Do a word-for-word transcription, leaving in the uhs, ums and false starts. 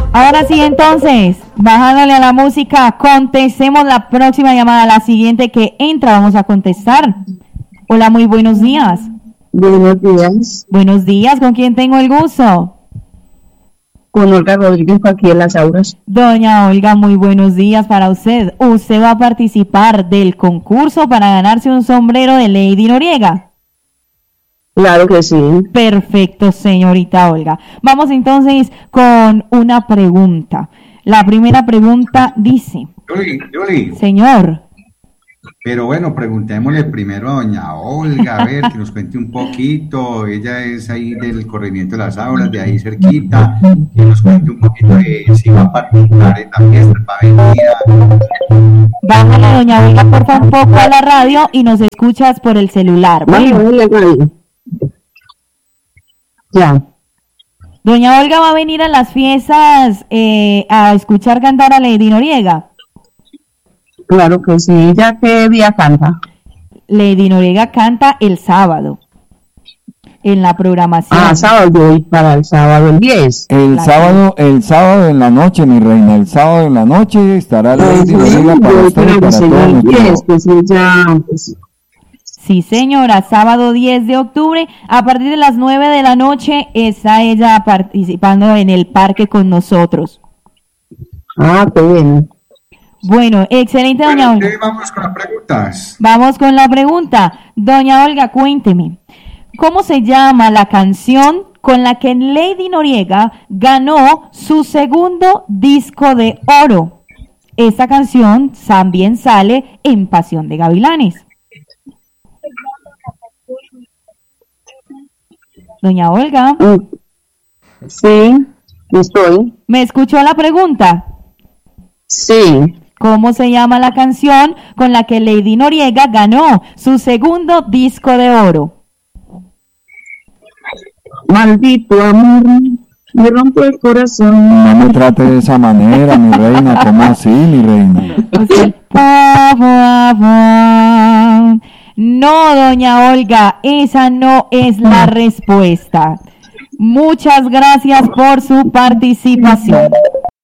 Ahora sí, entonces, bajándole a la música, contestemos la próxima llamada, la siguiente que entra, vamos a contestar. Hola, muy buenos días. Buenos días. Buenos días, ¿con quién tengo el gusto? Con Olga Rodríguez, aquí en Las Auras. Doña Olga, muy buenos días para usted. ¿Usted va a participar del concurso para ganarse un sombrero de Lady Noriega? Claro que sí. Perfecto, señorita Olga. Vamos entonces con una pregunta. La primera pregunta dice... Yoli, Yoli. Señor. Pero bueno, preguntémosle primero a doña Olga, a ver, que nos cuente un poquito. Ella es ahí del corregimiento de Las Auras, de ahí cerquita, que nos cuente un poquito de si va a participar en la fiesta, va a venir. Bájale, doña Olga, por favor, un poco a la radio y nos escuchas por el celular. Bueno, bueno. Ya. Doña Olga va a venir a las fiestas eh, a escuchar cantar a Lady Noriega. Claro que sí. ¿Ya qué día canta? Lady Noriega canta el sábado en la programación. Ah, sábado, yo voy para el sábado el diez. El La sábado, el sábado en la noche, mi reina, el sábado en la noche estará Lady Noriega para usted y para todos el diez, nosotros. que sí, ya, pues, Sí, señora, sábado diez de octubre, a partir de las nueve de la noche, está ella participando en el parque con nosotros. Ah, qué bueno. Bueno, excelente, doña Bueno, Olga. vamos con las preguntas. Vamos con la pregunta. Doña Olga, cuénteme, ¿cómo se llama la canción con la que Lady Noriega ganó su segundo disco de oro? Esta canción también sale en Pasión de Gavilanes. Doña Olga. Sí, estoy. ¿Me escuchó la pregunta? Sí. ¿Cómo se llama la canción con la que Lady Noriega ganó su segundo disco de oro? Maldito amor, me rompe el corazón. No me trate de esa manera, mi reina, ¿cómo así, mi reina? No, doña Olga, esa no es la respuesta. Muchas gracias por su participación.